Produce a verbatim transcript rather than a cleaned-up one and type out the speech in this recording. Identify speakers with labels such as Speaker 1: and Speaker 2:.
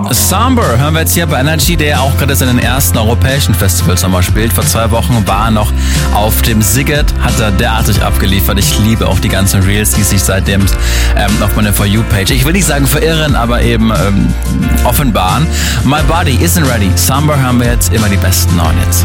Speaker 1: Somber hören wir jetzt hier bei Energy, der auch gerade seinen ersten europäischen Festivals nochmal spielt. Vor zwei Wochen war er noch auf dem Siget, hat er derartig abgeliefert. Ich liebe auch die ganzen Reels, die sich seitdem ähm, auf meiner For You-Page, ich will nicht sagen verirren, aber eben ähm, offenbaren. My Body Isn't Ready. Somber hören wir jetzt, immer die besten neuen Hits.